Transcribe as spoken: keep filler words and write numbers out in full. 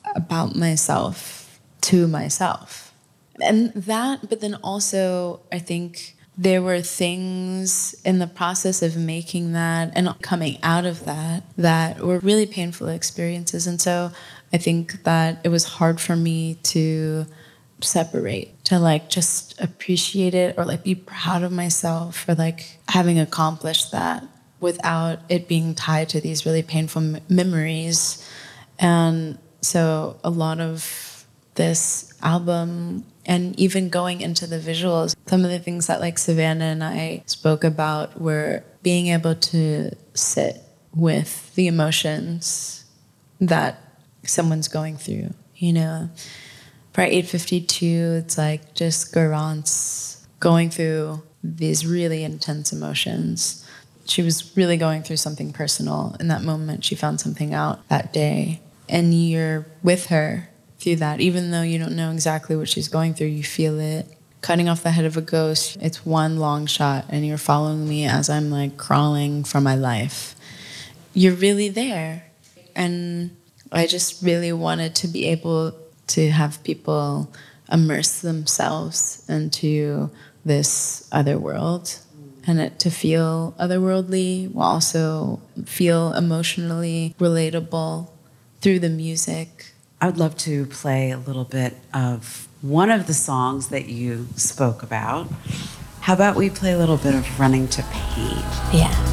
about myself to myself. And that, but then also, I think there were things in the process of making that and coming out of that that were really painful experiences. And so I think that it was hard for me to separate, to like just appreciate it or like be proud of myself for like having accomplished that without it being tied to these really painful m- memories. And so a lot of this album and even going into the visuals, some of the things that like Savannah and I spoke about were being able to sit with the emotions that someone's going through, you know. For eight fifty-two, it's like just Garance going through these really intense emotions. She was really going through something personal in that moment. She found something out that day. And you're with her through that. Even though you don't know exactly what she's going through, you feel it. Cutting off the head of a ghost, it's one long shot, and you're following me as I'm like crawling for my life. You're really there. And I just really wanted to be able to have people immerse themselves into this other world and it to feel otherworldly while also feel emotionally relatable through the music. I would love to play a little bit of one of the songs that you spoke about. How about we play a little bit of Running to Pain? Yeah.